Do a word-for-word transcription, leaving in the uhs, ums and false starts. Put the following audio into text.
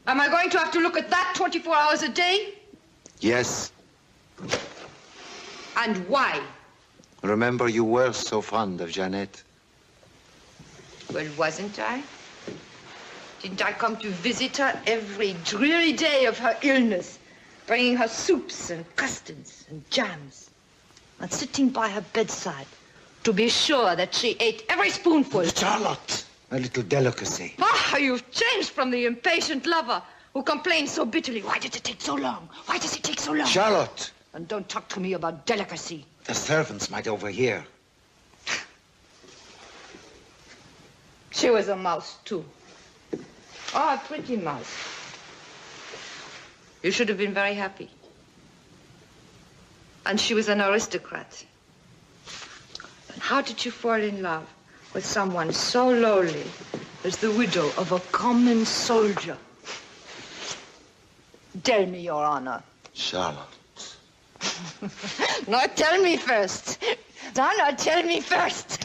Am I going to have to look at that twenty-four hours a day? Yes. And why? Remember, you were so fond of Jeanette. Well, wasn't I? Didn't I come to visit her every dreary day of her illness, bringing her soups and custards and jams, and sitting by her bedside to be sure that she ate every spoonful? Charlotte! A little delicacy. Ah, you've changed from the impatient lover who complains so bitterly. Why did it take so long? Why does it take so long? Charlotte! And don't talk to me about delicacy. The servants might overhear. She was a mouse, too. Oh, a pretty mouse. You should have been very happy. And she was an aristocrat. And how did you fall in love with someone so lowly as the widow of a common soldier? Tell me, Your Honor. Charlotte. No, tell me first. No, no, tell me first.